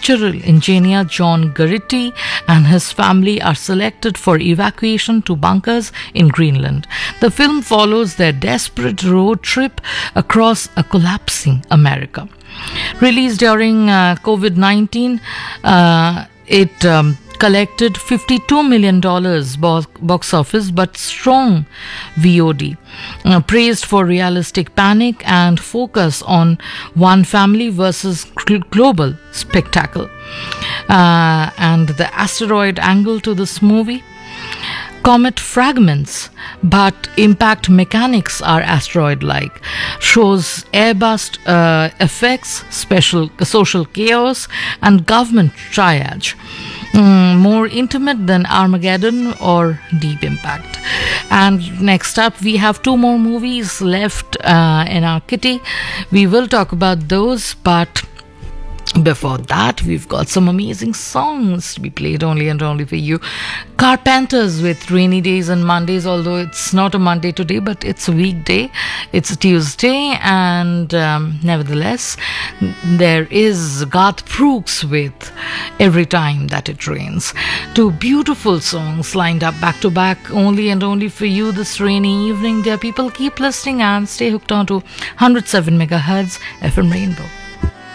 structural engineer John Garrity and his family are selected for evacuation to bunkers in Greenland. The film follows their desperate road trip across a collapsing America. Released during COVID-19, it collected $52 million box office, but strong VOD. Praised for realistic panic and focus on one family versus global spectacle. And the asteroid angle to this movie: comet fragments, but impact mechanics are asteroid-like. Shows airburst effects, special social chaos, and government triage. More intimate than Armageddon or Deep Impact. And next up, we have two more movies left in our kitty. We will talk about those, but before that, we've got some amazing songs to be played only and only for you. Carpenters with Rainy Days and Mondays, although it's not a Monday today, but it's a weekday. It's a Tuesday, and nevertheless, there is Garth Brooks with Every Time That It Rains. Two beautiful songs lined up back to back, only and only for you this rainy evening. Dear people, keep listening and stay hooked on to 107 megahertz FM Rainbow.